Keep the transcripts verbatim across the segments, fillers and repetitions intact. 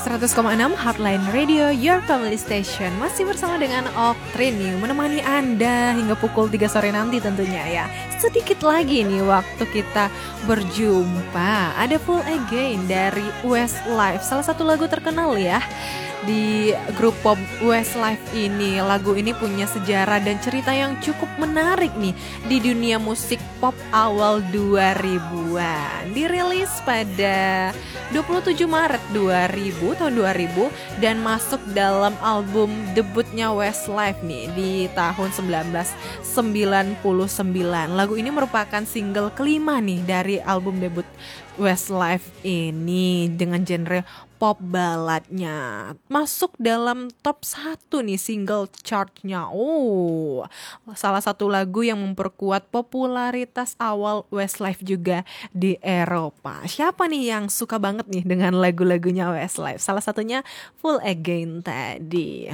seratus koma enam Heartline Radio, your family station. Masih bersama dengan Oktrin nih, menemani Anda hingga pukul tiga sore nanti tentunya ya. Sedikit lagi nih waktu kita berjumpa. Ada Full Again dari Westlife, salah satu lagu terkenal ya di grup pop Westlife ini. Lagu ini punya sejarah dan cerita yang cukup menarik nih di dunia musik pop awal dua ribuan. Dirilis pada dua puluh tujuh Maret dua ribu, tahun dua ribu, dan masuk dalam album debutnya Westlife nih di tahun seribu sembilan ratus sembilan puluh sembilan. Lagu ini merupakan single kelima nih dari album debut Westlife ini dengan genre pop baladnya. Masuk dalam top satu nih single chartnya. Oh, salah satu lagu yang memperkuat popularitas awal Westlife juga di Eropa. Siapa nih yang suka banget nih dengan lagu-lagunya Westlife? Salah satunya Full Again tadi.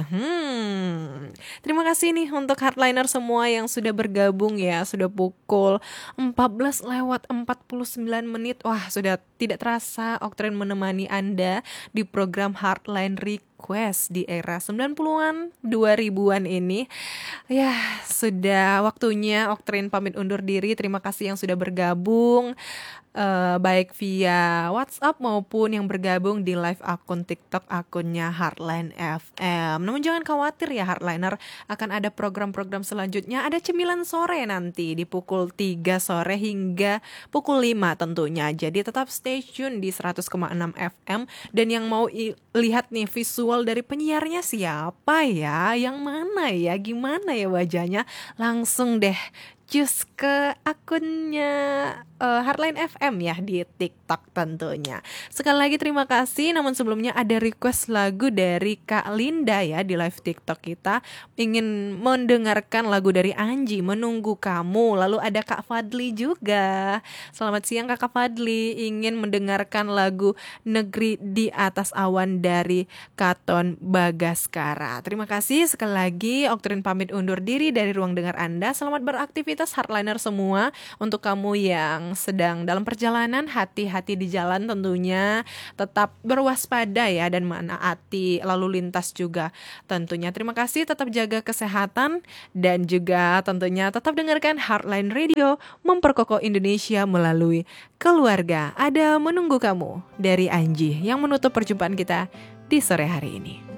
Hmm. Terima kasih nih untuk Heartliner semua yang sudah bergabung ya. Sudah pukul empat belas lewat empat puluh sembilan menit. Wah, sudah tidak terasa Oktrin menemani Anda di program Heartline Request di era sembilan puluhan, dua ribuan ini. Ya, sudah waktunya Oktrin pamit undur diri. Terima kasih yang sudah bergabung uh, baik via WhatsApp maupun yang bergabung di live akun TikTok akunnya Heartline F M. Namun jangan khawatir ya Heartliner, akan ada program-program selanjutnya. Ada cemilan sore nanti di pukul tiga sore hingga pukul lima tentunya. Jadi tetap stay tune di seratus koma enam F M. Dan yang mau i- lihat nih visual dari penyiarnya siapa ya, yang mana ya, gimana ya wajahnya, langsung deh cus ke akunnya uh, Heartline F M ya di TikTok tentunya. Sekali lagi terima kasih. Namun sebelumnya ada request lagu dari Kak Linda ya di live TikTok kita. Ingin mendengarkan lagu dari Anji, Menunggu Kamu. Lalu ada Kak Fadli juga. Selamat siang Kakak Fadli. Ingin mendengarkan lagu Negeri di Atas Awan dari Katon Bagaskara. Terima kasih sekali lagi. Oktrin pamit undur diri dari ruang dengar Anda. Selamat beraktivitas Heartliner semua. Untuk kamu yang sedang dalam perjalanan, hati-hati di jalan tentunya. Tetap berwaspada ya dan menaati lalu lintas juga tentunya. Terima kasih, tetap jaga kesehatan dan juga tentunya tetap dengarkan Heartline Radio, memperkokoh Indonesia melalui keluarga. Ada Menunggu Kamu dari Anji yang menutup perjumpaan kita di sore hari ini.